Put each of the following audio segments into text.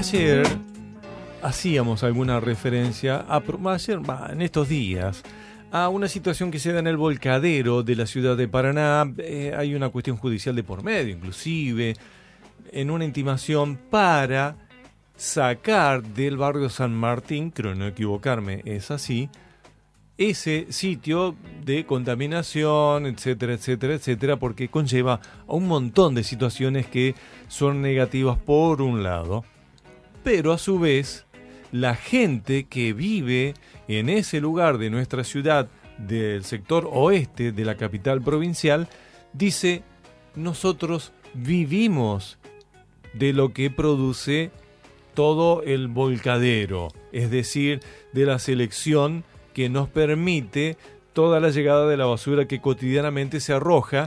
Ayer hacíamos alguna referencia, en estos días, a una situación que se da en el volcadero de la ciudad de Paraná. Hay una cuestión judicial de por medio, inclusive, en una intimación para sacar del barrio San Martín, creo no equivocarme, es así, ese sitio de contaminación, etcétera, etcétera, etcétera, porque conlleva a un montón de situaciones que son negativas por un lado, pero a su vez la gente que vive en ese lugar de nuestra ciudad, del sector oeste de la capital provincial, dice: nosotros vivimos de lo que produce todo el volcadero, es decir, de la selección que nos permite toda la llegada de la basura que cotidianamente se arroja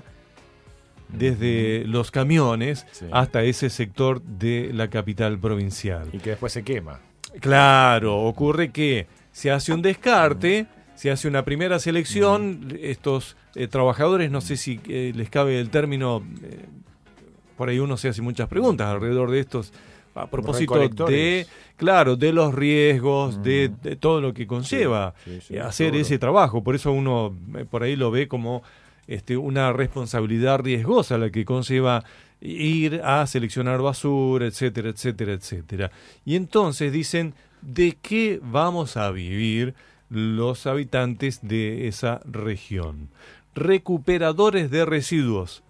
desde los camiones hasta ese sector de la capital provincial. Y que después se quema. Claro, ocurre que se hace un descarte, se hace una primera selección, estos trabajadores, no sé si les cabe el término, por ahí uno se hace muchas preguntas alrededor de estos, a propósito de, claro, de los riesgos, de todo lo que conlleva hacer seguro ese trabajo. Por eso uno por ahí lo ve como una responsabilidad riesgosa la que conlleva ir a seleccionar basura, etcétera, etcétera, etcétera. Y entonces dicen: ¿de qué vamos a vivir los habitantes de esa región? Recuperadores de residuos.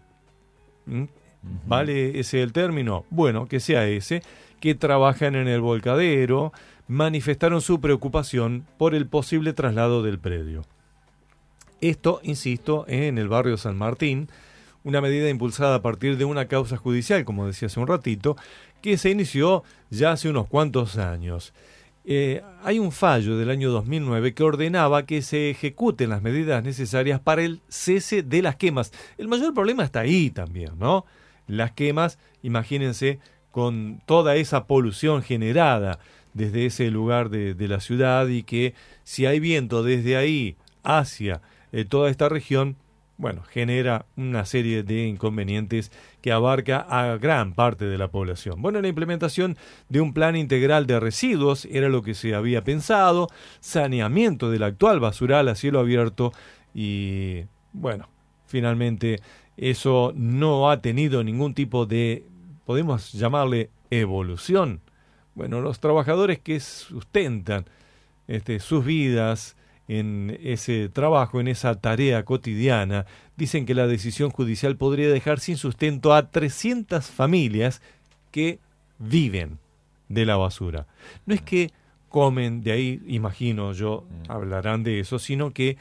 ¿Vale ese el término? Bueno, que sea ese, que trabajan en el volcadero, manifestaron su preocupación por el posible traslado del predio. Esto, insisto, en el barrio San Martín, una medida impulsada a partir de una causa judicial, como decía hace un ratito, que se inició ya hace unos cuantos años. Hay un fallo del año 2009 que ordenaba que se ejecuten las medidas necesarias para el cese de las quemas. El mayor problema está ahí también, ¿no? Las quemas, imagínense, con toda esa polución generada desde ese lugar de la ciudad, y que si hay viento desde ahí hacia toda esta región, bueno, genera una serie de inconvenientes que abarca a gran parte de la población. Bueno, la implementación de un plan integral de residuos era lo que se había pensado, saneamiento del actual basural a cielo abierto, y bueno, finalmente eso no ha tenido ningún tipo de, podemos llamarle, evolución. Bueno, los trabajadores que sustentan sus vidas en ese trabajo, en esa tarea cotidiana, dicen que la decisión judicial podría dejar sin sustento a 300 familias que viven de la basura. No es que comen de ahí, imagino yo, hablarán de eso, sino que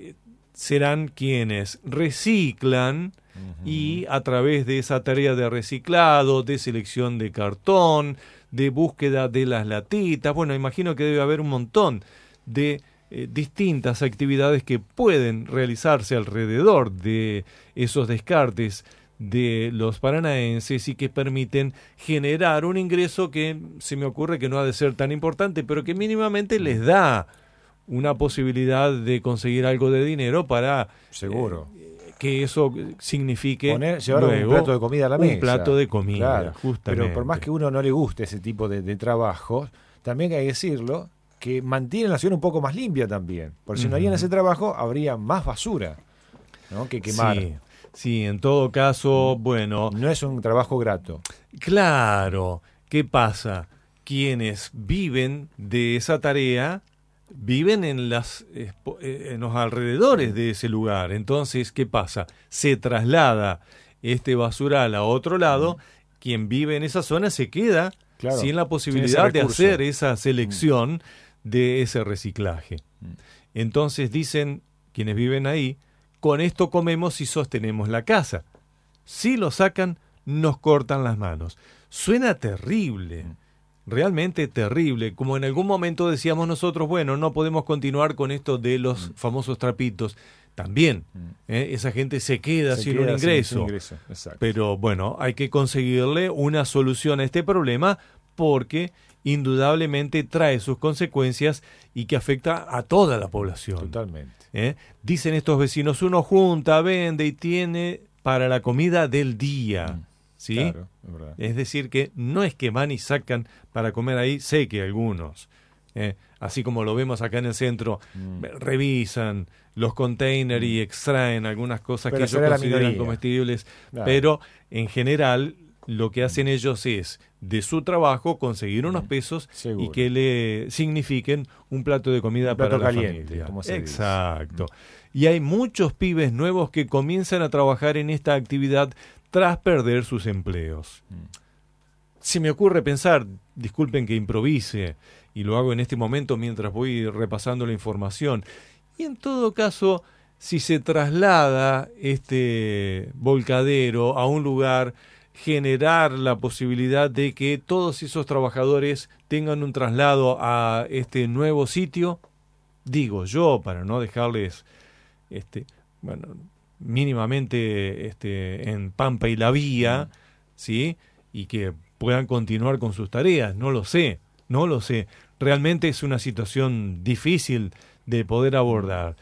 serán quienes reciclan y a través de esa tarea de reciclado, de selección de cartón, de búsqueda de las latitas, bueno, imagino que debe haber un montón de distintas actividades que pueden realizarse alrededor de esos descartes de los paranaenses y que permiten generar un ingreso que se me ocurre que no ha de ser tan importante, pero que mínimamente les da una posibilidad de conseguir algo de dinero para seguro que eso signifique llevar luego un plato de comida a la mesa. Un plato de comida, claro, justamente. Pero por más que uno no le guste ese tipo de trabajo, también hay que decirlo, que mantienen la ciudad un poco más limpia también. Porque si no harían ese trabajo, habría más basura, ¿no?, que quemar. Sí, en todo caso, bueno... No es un trabajo grato. Claro. ¿Qué pasa? Quienes viven de esa tarea viven en los alrededores de ese lugar. Entonces, ¿qué pasa? Se traslada este basural a otro lado. Quien vive en esa zona se queda sin la posibilidad de hacer esa selección de ese reciclaje. Entonces dicen quienes viven ahí: con esto comemos y sostenemos la casa. Si lo sacan, nos cortan las manos. Suena terrible, realmente terrible. Como en algún momento decíamos nosotros, bueno, no podemos continuar con esto de los famosos trapitos. También, esa gente se queda sin un ingreso. Pero bueno, hay que conseguirle una solución a este problema, porque indudablemente trae sus consecuencias y que afecta a toda la población. Totalmente. Dicen estos vecinos: uno junta, vende y tiene para la comida del día. ¿sí? Claro, es verdad. Es decir, que no es que van y sacan para comer ahí, sé que algunos, así como lo vemos acá en el centro, revisan los containers y extraen algunas cosas Pero que ellos será la consideran minoría. comestibles, Claro. pero en general lo que hacen ellos es de su trabajo conseguir unos pesos Seguro. y que le signifiquen un plato de comida Un plato para la caliente, familia. como se dice. Exacto. Y hay muchos pibes nuevos que comienzan a trabajar en esta actividad tras perder sus empleos. Se me ocurre pensar, disculpen que improvise, y lo hago en este momento mientras voy repasando la información, y en todo caso, si se traslada este volcadero a un lugar, generar la posibilidad de que todos esos trabajadores tengan un traslado a este nuevo sitio, digo yo, para no dejarles bueno, mínimamente en Pampa y la Vía, ¿sí? Y que puedan continuar con sus tareas, no lo sé. Realmente es una situación difícil de poder abordar.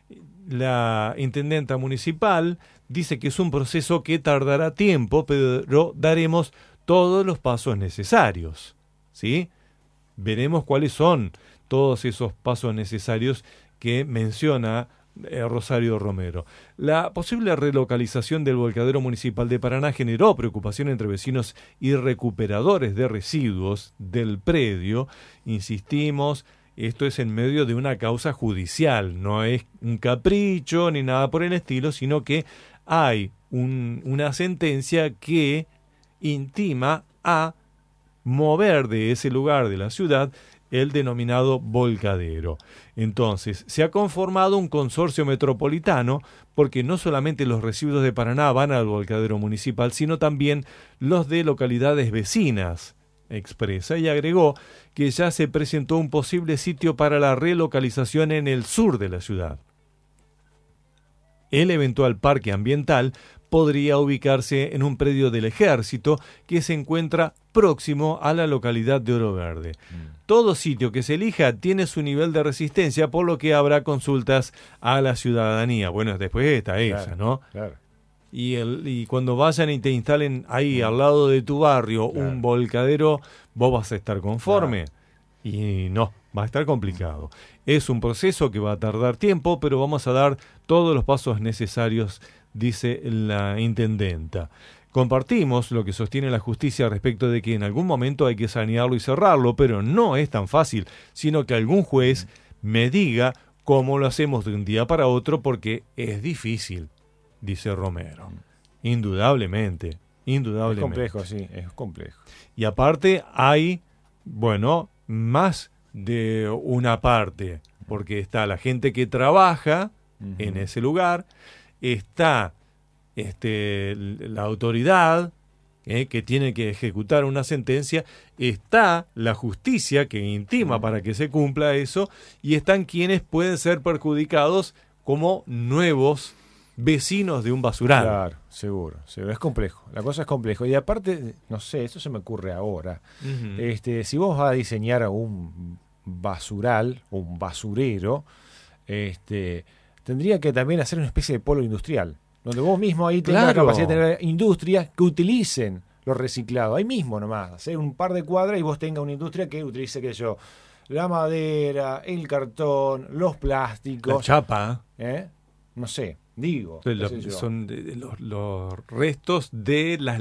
La intendenta municipal dice que es un proceso que tardará tiempo, pero daremos todos los pasos necesarios, ¿sí? Veremos cuáles son todos esos pasos necesarios que menciona Rosario Romero. La posible relocalización del volcadero municipal de Paraná generó preocupación entre vecinos y recuperadores de residuos del predio. Insistimos, esto es en medio de una causa judicial, no es un capricho ni nada por el estilo, sino que hay una sentencia que intima a mover de ese lugar de la ciudad el denominado volcadero. Entonces, se ha conformado un consorcio metropolitano porque no solamente los residuos de Paraná van al volcadero municipal, sino también los de localidades vecinas, expresa, y agregó que ya se presentó un posible sitio para la relocalización en el sur de la ciudad. El eventual parque ambiental podría ubicarse en un predio del Ejército que se encuentra próximo a la localidad de Oro Verde. Todo sitio que se elija tiene su nivel de resistencia, por lo que habrá consultas a la ciudadanía. Bueno, después está esa, ¿no? Claro. Y cuando vayan y te instalen ahí al lado de tu barrio un volcadero, vos vas a estar conforme. Y no, va a estar complicado. Es un proceso que va a tardar tiempo, pero vamos a dar todos los pasos necesarios, dice la intendenta. Compartimos lo que sostiene la justicia respecto de que en algún momento hay que sanearlo y cerrarlo, pero no es tan fácil, sino que algún juez me diga cómo lo hacemos de un día para otro, porque es difícil, dice Romero. Indudablemente. Es complejo, sí, es complejo. Y aparte hay, bueno, más de una parte, porque está la gente que trabaja en ese lugar, está la autoridad que tiene que ejecutar una sentencia, está la justicia que intima para que se cumpla eso, y están quienes pueden ser perjudicados como nuevos vecinos de un basural. Claro, seguro. Es complejo. La cosa es complejo. Y aparte, no sé, eso se me ocurre ahora. Si vos vas a diseñar un basural, un basurero, tendría que también hacer una especie de polo industrial, donde vos mismo ahí tengas la capacidad de tener industrias que utilicen lo reciclado. Ahí mismo nomás, hacer un par de cuadras y vos tengas una industria que utilice, qué sé yo, la madera, el cartón, los plásticos. La chapa. No sé, digo. Son los restos de las